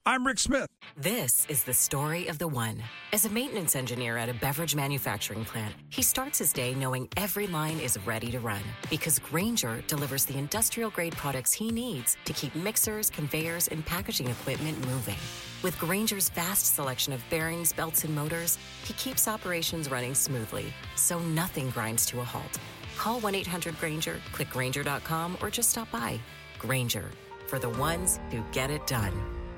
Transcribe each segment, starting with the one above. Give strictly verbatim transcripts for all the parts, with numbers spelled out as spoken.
I'm Rick Smith. This is the story of the one. As a maintenance engineer at a beverage manufacturing plant, he starts his day knowing every line is ready to run because Grainger delivers the industrial-grade products he needs to keep mixers, conveyors, and packaging equipment moving. With Grainger's vast selection of bearings, belts, and motors, he keeps operations running smoothly, so nothing grinds to a halt. Call one eight hundred Grainger, click Grainger dot com, or just stop by. Grainger, for the ones who get it done.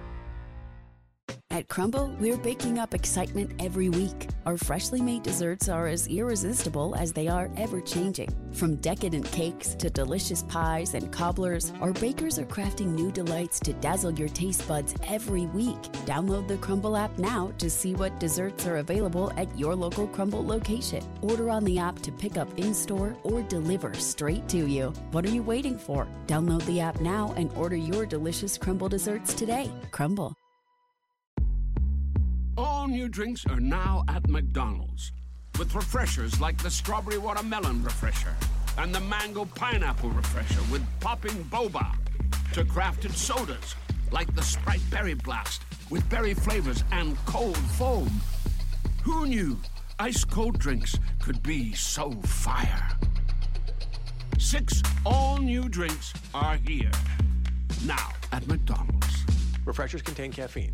At Crumble, we're baking up excitement every week. Our freshly made desserts are as irresistible as they are ever-changing. From decadent cakes to delicious pies and cobblers, our bakers are crafting new delights to dazzle your taste buds every week. Download the Crumble app now to see what desserts are available at your local Crumble location. Order on the app to pick up in-store or deliver straight to you. What are you waiting for? Download the app now and order your delicious Crumble desserts today. Crumble. All new drinks are now at McDonald's, with refreshers like the Strawberry Watermelon Refresher and the Mango Pineapple Refresher with popping boba, to crafted sodas like the Sprite Berry Blast with berry flavors and cold foam. Who knew ice-cold drinks could be so fire? Six all-new drinks are here, now at McDonald's. Refreshers contain caffeine.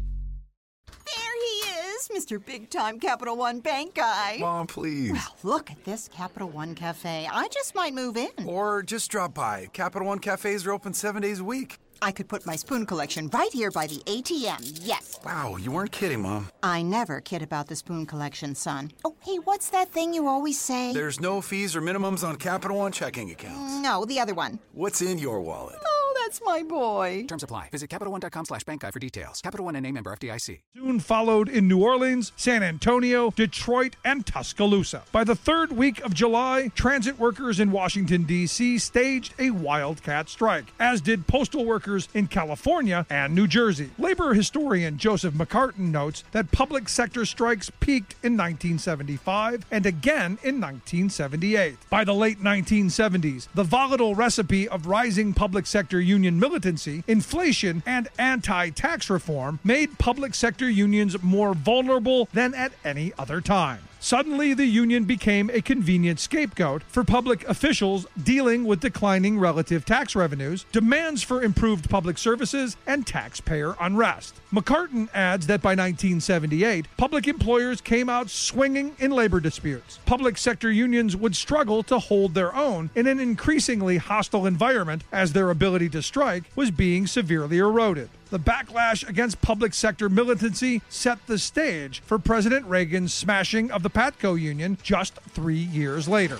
Mister Big Time Capital One Bank guy. Mom, please. Well, look at this Capital One Cafe. I just might move in. Or just drop by. Capital One cafes are open seven days a week. I could put my spoon collection right here by the A T M, yes. Wow, you weren't kidding, Mom. I never kid about the spoon collection, son. Oh, hey, what's that thing you always say? There's no fees or minimums on Capital One checking accounts. No, the other one. What's in your wallet? Oh, that's my boy. Terms apply. Visit Capital One dot com slash bank guide for details. Capital One N A member F D I C. Soon followed in New Orleans, San Antonio, Detroit, and Tuscaloosa. By the third week of July, transit workers in Washington, D C staged a wildcat strike, as did postal workers in California and New Jersey. Labor historian Joseph McCartin notes that public sector strikes peaked in nineteen seventy-five and again in nineteen seventy-eight. By the late nineteen seventies, the volatile recipe of rising public sector union militancy, inflation, and anti-tax reform made public sector unions more vulnerable than at any other time. Suddenly, the union became a convenient scapegoat for public officials dealing with declining relative tax revenues, demands for improved public services, and taxpayer unrest. McCartin adds that by nineteen seventy-eight, public employers came out swinging in labor disputes. Public sector unions would struggle to hold their own in an increasingly hostile environment as their ability to strike was being severely eroded. The backlash against public sector militancy set the stage for President Reagan's smashing of the PATCO union just three years later.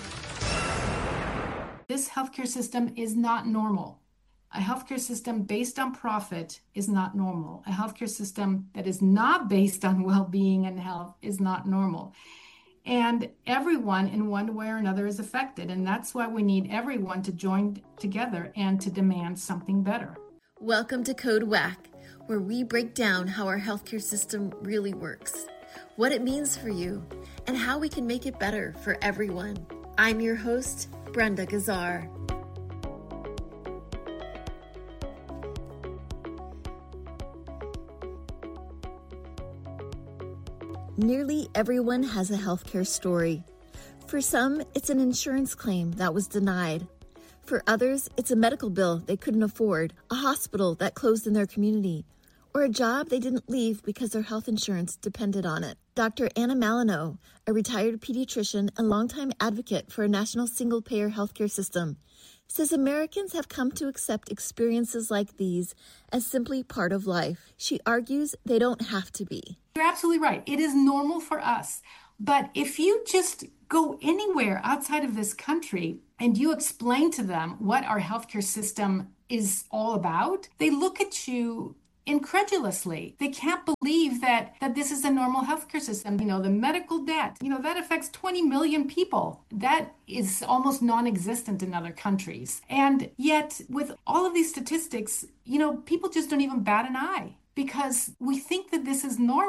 This healthcare system is not normal. A healthcare system based on profit is not normal. A healthcare system that is not based on well-being and health is not normal. And everyone in one way or another is affected. And that's why we need everyone to join together and to demand something better. Welcome to Code Whack, where we break down how our healthcare system really works, what it means for you, and how we can make it better for everyone. I'm your host, Brenda Gazzar. Nearly everyone has a healthcare story. For some, it's an insurance claim that was denied. For others, it's a medical bill they couldn't afford, a hospital that closed in their community, or a job they didn't leave because their health insurance depended on it. Doctor Anna Malinow, a retired pediatrician and longtime advocate for a national single-payer healthcare system, says Americans have come to accept experiences like these as simply part of life. She argues they don't have to be. You're absolutely right. It is normal for us. But if you just go anywhere outside of this country and you explain to them what our healthcare system is all about, they look at you incredulously. They can't believe that that this is a normal healthcare system. You know, the medical debt, you know, that affects twenty million people. That is almost non-existent in other countries. And yet, with all of these statistics, you know, people just don't even bat an eye because we think that this is normal.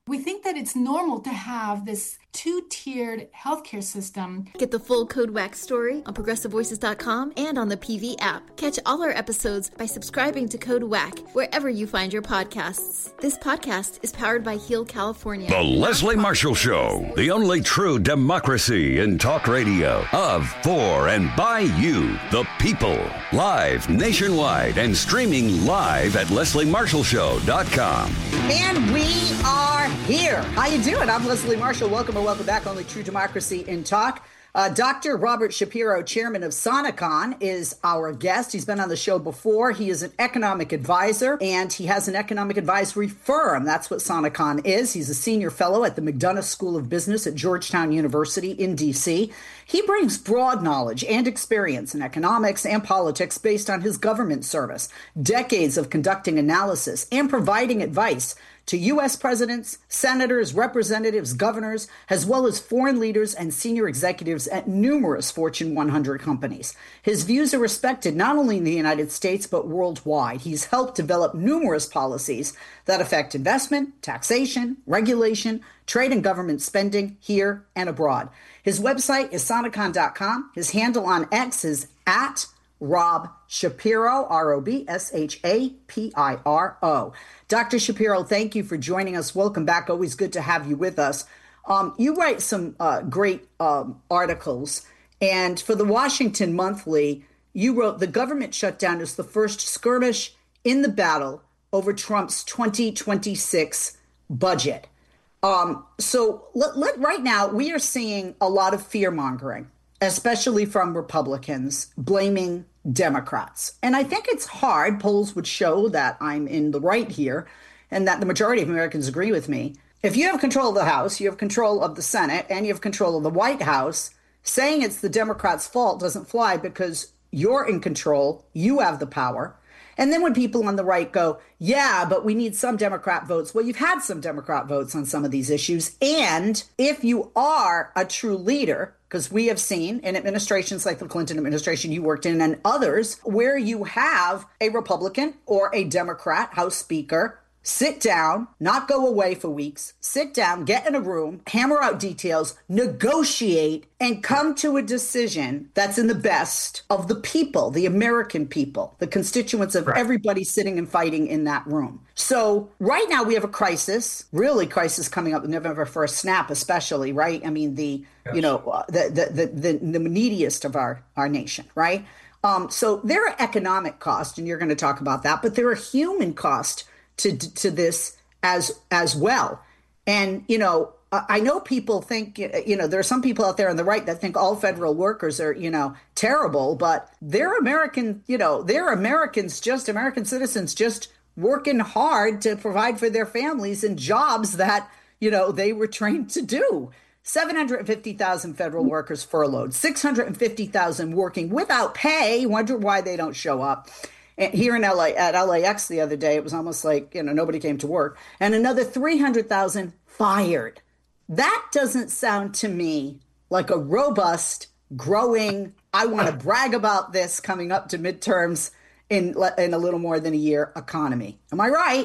We think that it's normal to have this two-tiered healthcare system. Get the full Code W A C story on progressive voices dot com and on the P V app. Catch all our episodes by subscribing to Code W A C wherever you find your podcasts. This podcast is powered by Heal California. The Leslie Marshall Show, the only true democracy in talk radio, of, for, and by you, the people. Live nationwide and streaming live at leslie marshall show dot com. And we are here. How you doing? I'm Leslie Marshall. Welcome or welcome back. Only true democracy in talk. Uh, Doctor Robert Shapiro, chairman of Sonicon, is our guest. He's been on the show before. He is an economic advisor, and he has an economic advisory firm. That's what Sonicon is. He's a senior fellow at the McDonough School of Business at Georgetown University in D C. He brings broad knowledge and experience in economics and politics based on his government service, decades of conducting analysis and providing advice to U S presidents, senators, representatives, governors, as well as foreign leaders and senior executives at numerous Fortune one hundred companies. His views are respected not only in the United States, but worldwide. He's helped develop numerous policies that affect investment, taxation, regulation, trade and government spending here and abroad. His website is sonicon dot com. His handle on X is at Rob Shapiro, R O B S H A P I R O. Doctor Shapiro, thank you for joining us. Welcome back. Always good to have you with us. Um, you write some uh, great um, articles, and for the Washington Monthly, you wrote, "The government shutdown is the first skirmish in the battle over Trump's twenty twenty-six budget." Um, so let, let, right now, we are seeing a lot of fear-mongering, especially from Republicans, blaming Democrats. And I think it's hard. Polls would show that I'm in the right here and that the majority of Americans agree with me. If you have control of the House, you have control of the Senate, and you have control of the White House, saying it's the Democrats' fault doesn't fly because you're in control, you have the power. And then when people on the right go, yeah, but we need some Democrat votes. Well, you've had some Democrat votes on some of these issues. And if you are a true leader, because we have seen in administrations like the Clinton administration you worked in and others, where you have a Republican or a Democrat House Speaker sit down, not go away for weeks, sit down, get in a room, hammer out details, negotiate, and come to a decision that's in the best of the people, the American people, the constituents of right. everybody sitting and fighting in that room. So right now we have a crisis, really crisis coming up November first, SNAP especially, right? I mean, the, yes. you know, uh, the, the, the, the, the neediest of our, our nation, right? Um, so there are economic costs, and you're going to talk about that, but there are human costs to to this as as well. And, you know, I know people think, you know, there are some people out there on the right that think all federal workers are, you know, terrible, but they're American, you know, they're Americans, just American citizens, just working hard to provide for their families in jobs that, you know, they were trained to do. seven hundred fifty thousand federal workers furloughed, six hundred fifty thousand working without pay. Wonder why they don't show up. And here in L A, at L A X the other day, it was almost like, you know, nobody came to work. And another three hundred thousand fired. That doesn't sound to me like a robust, growing, I want to brag about this coming up to midterms in, in a little more than a year economy. Am I right?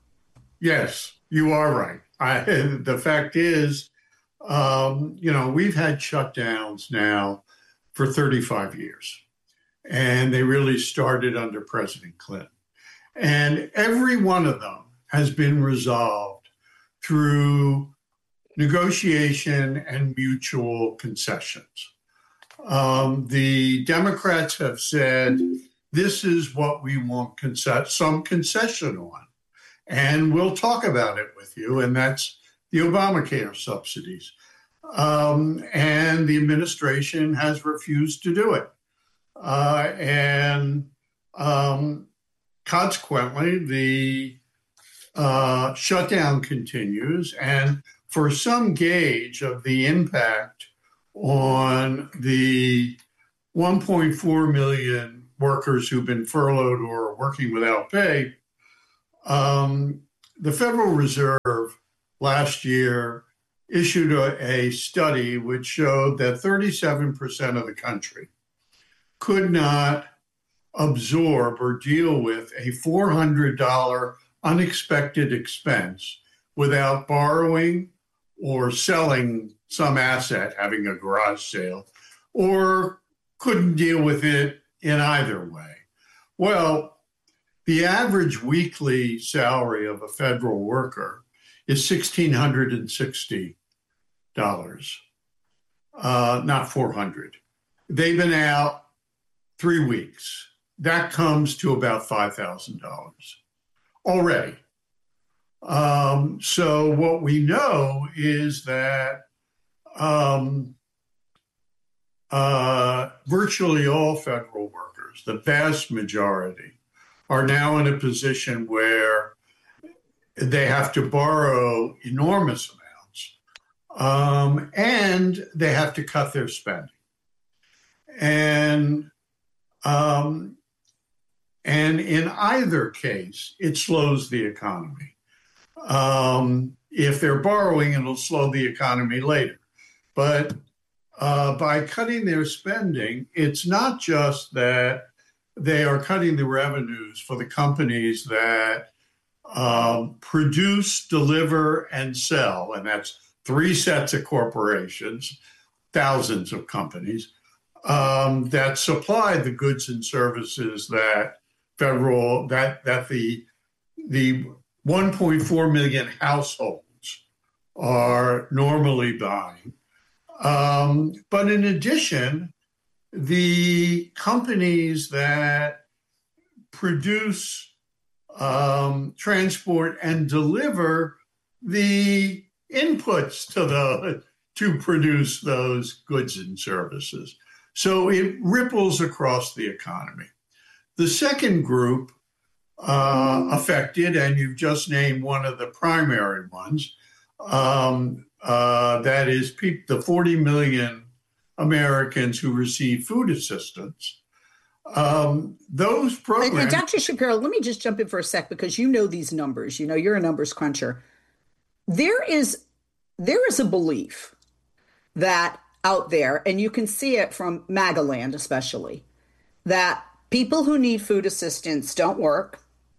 Yes, you are right. I, the fact is, um, you know, we've had shutdowns now for thirty-five years. And they really started under President Clinton. And every one of them has been resolved through negotiation and mutual concessions. Um, the Democrats have said, this is what we want concess- some concession on. And we'll talk about it with you, and that's the Obamacare subsidies. Um, and the administration has refused to do it. Uh, and um, consequently, the uh, shutdown continues. And for some gauge of the impact on the one point four million workers who've been furloughed or are working without pay, um, the Federal Reserve last year issued a, a study which showed that thirty-seven percent of the country could not absorb or deal with a four hundred dollars unexpected expense without borrowing or selling some asset, having a garage sale, or couldn't deal with it in either way. Well, the average weekly salary of a federal worker is one thousand six hundred sixty dollars, uh, not four hundred dollars. They've been out three weeks. That comes to about five thousand dollars already. Um, so what we know is that um, uh, virtually all federal workers, the vast majority, are now in a position where they have to borrow enormous amounts, um, and they have to cut their spending. And um, and in either case, it slows the economy. Um, if they're borrowing, it'll slow the economy later. But uh, by cutting their spending, it's not just that they are cutting the revenues for the companies that um, produce, deliver, and sell. And that's three sets of corporations, thousands of companies um, that supply the goods and services that federal, that, that the, the one point four million households are normally buying. Um, but in addition, the companies that produce, um, transport, and deliver the inputs to the to produce those goods and services. So it ripples across the economy. The second group uh, affected, and you've just named one of the primary ones, um, uh, that is pe- the forty million Americans who receive food assistance. Um, those programs. And, and Doctor Shapiro, let me just jump in for a sec, because you know these numbers. You know, you're a numbers cruncher. There is there is a belief that out there, and you can see it from MAGA land especially, that people who need food assistance don't work.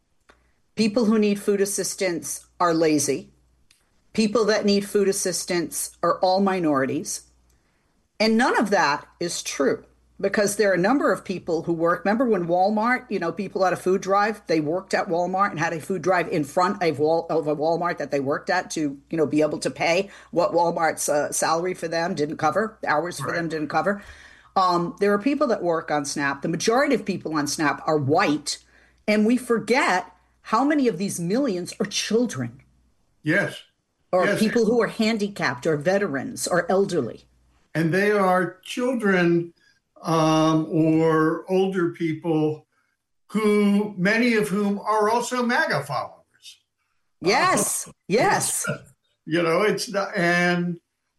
People who need food assistance are lazy. People that need food assistance are all minorities. And none of that is true, because there are a number of people who work. Remember when Walmart, you know, people had a food drive, they worked at Walmart and had a food drive in front of, Wal- of a Walmart that they worked at to, you know, be able to pay what Walmart's uh, salary for them didn't cover, hours for right. them didn't cover. Um, there are people that work on SNAP. The majority of people on SNAP are white, and we forget how many of these millions are children. Yes. Or yes. people who are handicapped or veterans or elderly. And they are children um, or older people who, many of whom are also MAGA followers. Yes, uh, yes. You know, it's not, and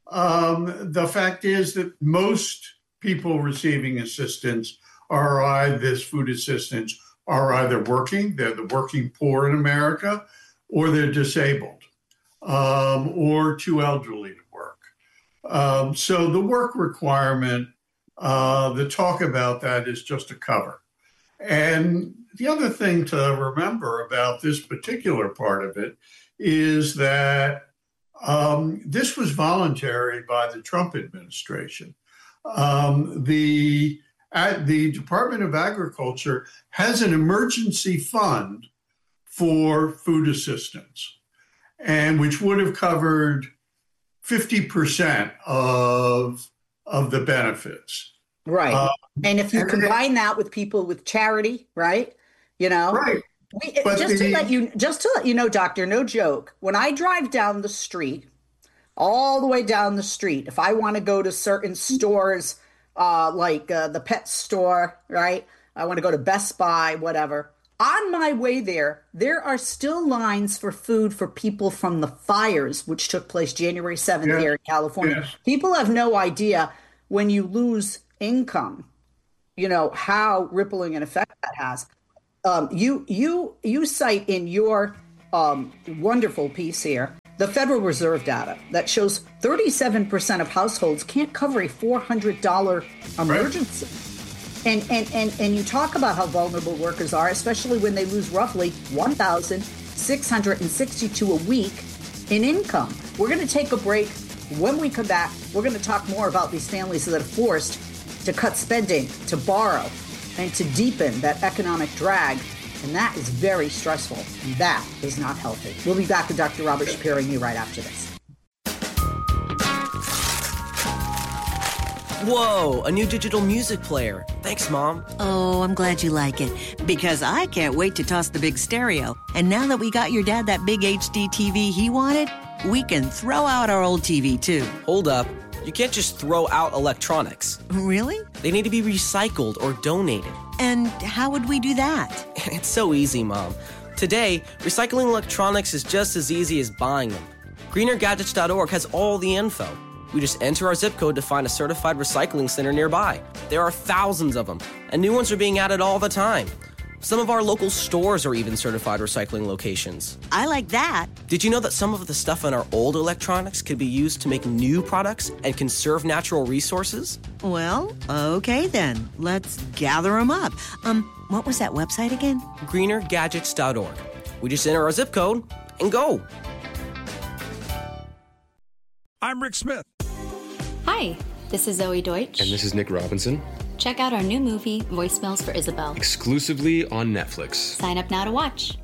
um, the fact is that most people receiving assistance are either this food assistance are either working, they're the working poor in America, or they're disabled, um, or too elderly to work. Um, so the work requirement, uh, the talk about that is just a cover. And the other thing to remember about this particular part of it is that um, this was voluntary by the Trump administration. Um, the At the Department of Agriculture has an emergency fund for food assistance, and which would have covered fifty percent of, of the benefits. Right. Uh, and if you and combine they, that with people with charity, right? You know, right. We, just the, to let you, just to let you know, doctor, no joke. When I drive down the street, all the way down the street, if I want to go to certain stores, Uh, like uh, the pet store, right? I want to go to Best Buy, whatever. On my way there, there are still lines for food for people from the fires, which took place January seventh yes. here in California. Yes. People have no idea when you lose income, you know, how rippling an effect that has. Um, you, you, you cite in your um, wonderful piece here the Federal Reserve data that shows thirty-seven percent of households can't cover a four hundred dollars emergency. Right. And, and, and, and you talk about how vulnerable workers are, especially when they lose roughly one thousand six hundred sixty-two a week in income. We're going to take a break. When we come back, we're going to talk more about these families that are forced to cut spending, to borrow, and to deepen that economic drag. And that is very stressful. And that is not healthy. We'll be back with Doctor Robert Shapiro and you right after this. Whoa, a new digital music player. Thanks, Mom. Oh, I'm glad you like it, because I can't wait to toss the big stereo. And now that we got your dad that big H D T V he wanted, we can throw out our old T V, too. Hold up. You can't just throw out electronics. Really? They need to be recycled or donated. And how would we do that? It's so easy, Mom. Today, recycling electronics is just as easy as buying them. greener gadgets dot org has all the info. We just enter our zip code to find a certified recycling center nearby. There are thousands of them, and new ones are being added all the time. Some of our local stores are even certified recycling locations. I like that. Did you know that some of the stuff in our old electronics could be used to make new products and conserve natural resources? Well, okay then. Let's gather them up. Um, what was that website again? greener gadgets dot org. We just enter our zip code and go. I'm Rick Smith. Hi, this is Zoe Deutsch. And this is Nick Robinson. Check out our new movie, Voicemails for Isabel. Exclusively on Netflix. Sign up now to watch.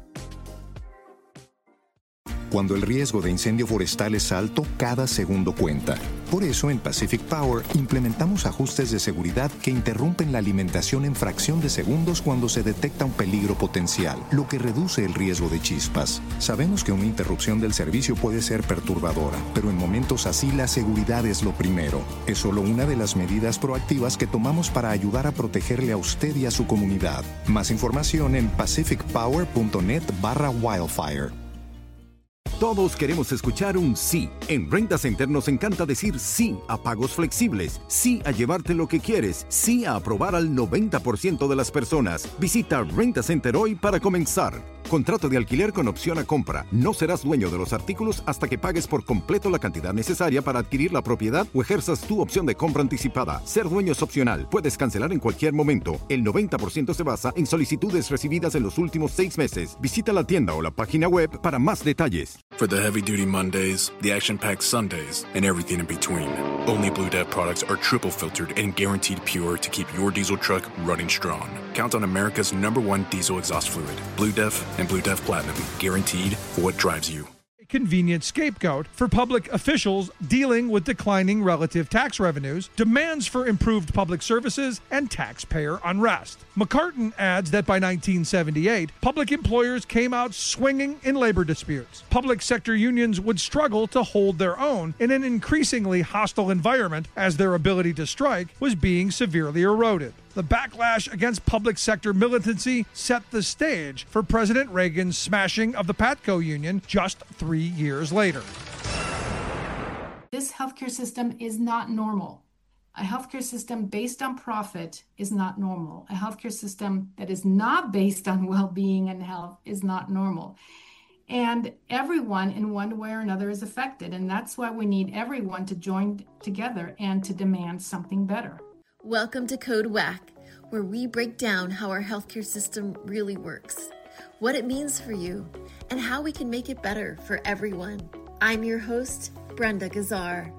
Cuando el riesgo de incendio forestal es alto, cada segundo cuenta. Por eso, en Pacific Power, implementamos ajustes de seguridad que interrumpen la alimentación en fracción de segundos cuando se detecta un peligro potencial, lo que reduce el riesgo de chispas. Sabemos que una interrupción del servicio puede ser perturbadora, pero en momentos así la seguridad es lo primero. Es solo una de las medidas proactivas que tomamos para ayudar a protegerle a usted y a su comunidad. Más información en pacific power punto net barra wildfire. Todos queremos escuchar un sí. En Renta Center nos encanta decir sí a pagos flexibles, sí a llevarte lo que quieres, sí a aprobar al noventa por ciento de las personas. Visita Renta Center hoy para comenzar. Contrato de alquiler con opción a compra. No serás dueño de los artículos hasta que pagues por completo la cantidad necesaria para adquirir la propiedad o ejerzas tu opción de compra anticipada. Ser dueño es opcional. Puedes cancelar en cualquier momento. El noventa por ciento se basa en solicitudes recibidas en los últimos seis meses. Visita la tienda o la página web para más detalles. For the heavy-duty Mondays, the action-packed Sundays, and everything in between, only Blue Dev products are triple filtered and guaranteed pure to keep your diesel truck running strong. Count on America's number one diesel exhaust fluid, Blue Dev and Blue Dev Platinum, guaranteed for what drives you. Convenient scapegoat for public officials dealing with declining relative tax revenues, demands for improved public services, and taxpayer unrest. McCartan adds that by nineteen seventy-eight, public employers came out swinging in labor disputes. Public sector unions would struggle to hold their own in an increasingly hostile environment as their ability to strike was being severely eroded. The backlash against public sector militancy set the stage for President Reagan's smashing of the PATCO union just three years later. This healthcare system is not normal. A healthcare system based on profit is not normal. A healthcare system that is not based on well-being and health is not normal. And everyone in one way or another is affected. And that's why we need everyone to join together and to demand something better. Welcome to Code Whack, where we break down how our healthcare system really works, what it means for you, and how we can make it better for everyone. I'm your host, Brenda Gazzar.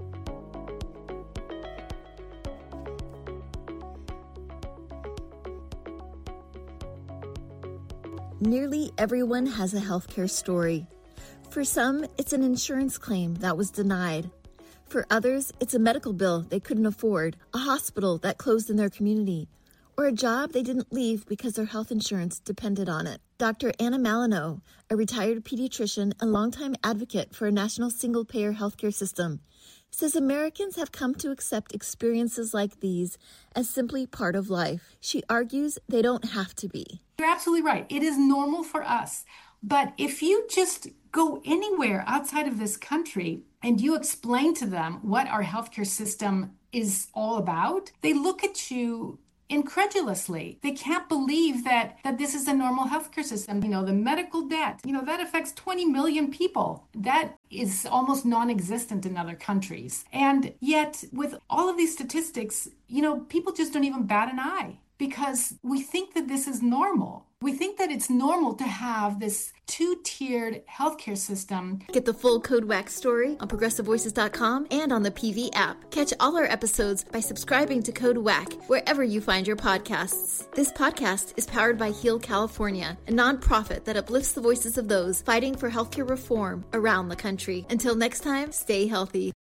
Nearly everyone has a healthcare story. For some, it's an insurance claim that was denied. For others, it's a medical bill they couldn't afford, a hospital that closed in their community, or a job they didn't leave because their health insurance depended on it. Doctor Anna Malinow, a retired pediatrician and longtime advocate for a national single-payer healthcare system, says Americans have come to accept experiences like these as simply part of life. She argues they don't have to be. You're absolutely right. It is normal for us. But if you just go anywhere outside of this country and you explain to them what our healthcare system is all about, they look at you incredulously. They can't believe that that this is a normal healthcare system. You know, the medical debt, you know, that affects twenty million people. That is almost non-existent in other countries. And yet, with all of these statistics, you know, people just don't even bat an eye. because we think that this is normal. We think that it's normal to have this two-tiered healthcare system. Get the full Code W A C story on progressive voices dot com and on the P V app. Catch all our episodes by subscribing to Code W A C wherever you find your podcasts. This podcast is powered by Heal California, a nonprofit that uplifts the voices of those fighting for healthcare reform around the country. Until next time, stay healthy.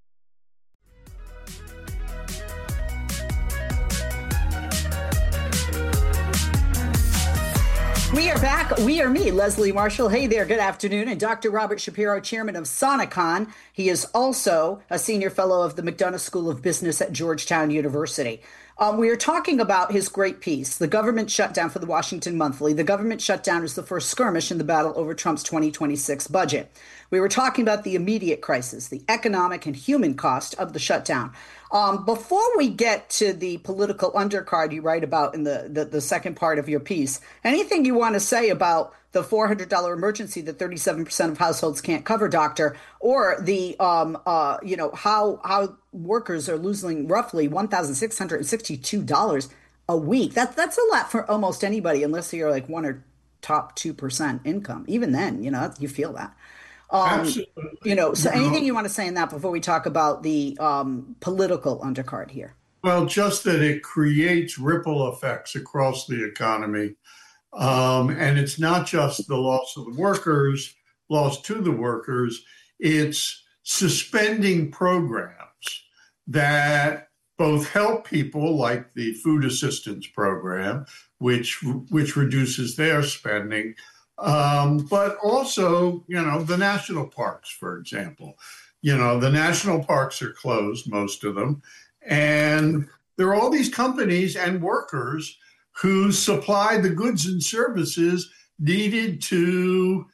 We are back. We are me, Leslie Marshall. Hey there. Good afternoon. And Doctor Robert Shapiro, chairman of SonaCon. He is also a senior fellow of the McDonough School of Business at Georgetown University. Um, we are talking about his great piece, The Government Shutdown, for the Washington Monthly. The government shutdown is the first skirmish in the battle over Trump's twenty twenty-six budget. We were talking about the immediate crisis, the economic and human cost of the shutdown. Um, before we get to the political undercard you write about in the, the, the second part of your piece, anything you want to say about the four hundred dollars emergency that thirty-seven percent of households can't cover, doctor, or the, um, uh, you know, how how workers are losing roughly one thousand six hundred sixty-two dollars a week. That, that's a lot for almost anybody, unless you're like one or top two percent income. Even then, you know, you feel that. Um, Absolutely. You know, so anything you want to say in that before we talk about the um, political undercard here? Well, just that it creates ripple effects across the economy. Um, and it's not just the loss of the workers, loss to the workers, it's suspending programs that both help people, like the food assistance program, which which reduces their spending, um, but also, you know, the national parks, for example. You know, the national parks are closed, most of them, and there are all these companies and workers who supply the goods and services needed to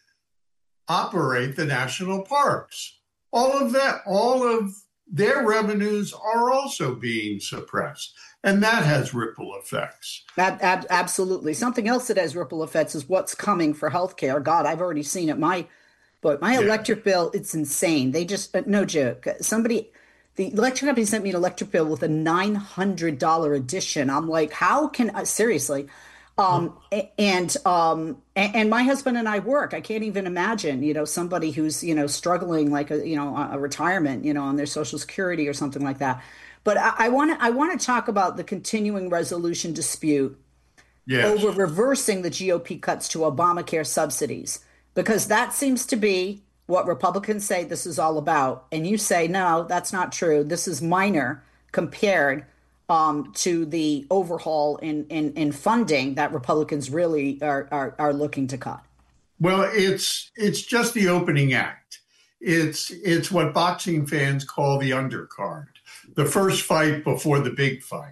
operate the national parks. All of that, all of their revenues are also being suppressed. And that has ripple effects. Ab- ab- absolutely. Something else that has ripple effects is what's coming for healthcare. God, I've already seen it. My, but my yeah. electric bill, it's insane. They just, uh, no joke. Somebody, the electric company sent me an electric bill with a nine hundred dollars addition. I'm like, how can, uh, seriously? Um, and, um, and, and my husband and I work. I can't even imagine, you know, somebody who's, you know, struggling like a, you know, a retirement, you know, on their Social Security or something like that. But I want to I want to talk about the continuing resolution dispute yes. over reversing the G O P cuts to Obamacare subsidies, because that seems to be what Republicans say this is all about. And you say, no, that's not true. This is minor compared um, to the overhaul in, in, in funding that Republicans really are, are, are looking to cut. Well, it's it's just the opening act. It's it's what boxing fans call the undercard. The first fight before the big fight.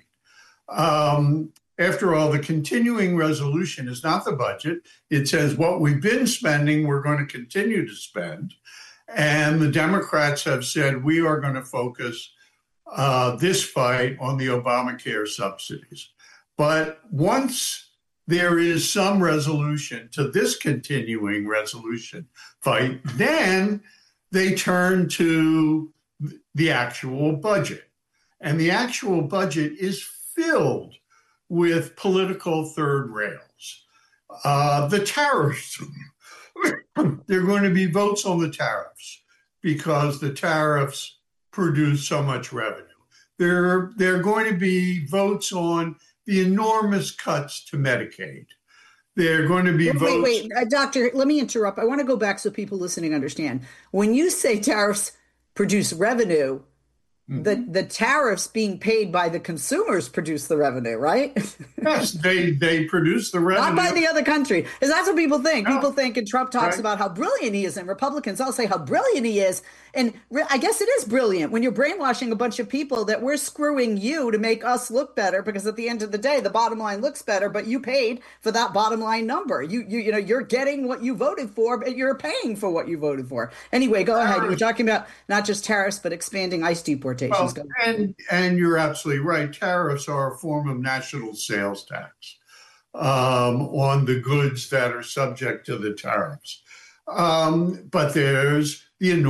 Um, after all, the continuing resolution is not the budget. It says what we've been spending, we're going to continue to spend. And the Democrats have said we are going to focus uh, this fight on the Obamacare subsidies. But once there is some resolution to this continuing resolution fight, then they turn to the actual budget. And the actual budget is filled with political third rails. Uh, the tariffs, there are going to be votes on the tariffs because the tariffs produce so much revenue. There, there are going to be votes on the enormous cuts to Medicaid. There are going to be wait, votes. Wait, wait, uh, doctor, let me interrupt. I want to go back so people listening understand. When you say tariffs produce revenue, mm-hmm. the, the tariffs being paid by the consumers produce the revenue, right? Yes, they they produce the revenue. Not by the other country. Because that's what people think. No. People think, and Trump talks right. about how brilliant he is, and Republicans all say how brilliant he is. And re- I guess it is brilliant when you're brainwashing a bunch of people that we're screwing you to make us look better, because at the end of the day, the bottom line looks better, but you paid for that bottom line number. You you you know, you're getting what you voted for, but you're paying for what you voted for. Anyway, go ahead. You were talking about not just tariffs, but expanding ICE deportations. Well, and, and you're absolutely right. Tariffs are a form of national sales tax um, on the goods that are subject to the tariffs. Um, but there's the enormous